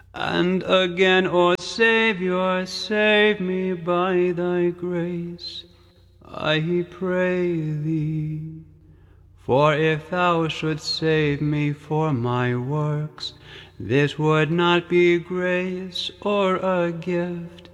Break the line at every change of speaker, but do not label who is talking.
And again, O Saviour, save me by thy grace, I pray thee. For if thou shouldst save me for my works, this would not be grace or a gift,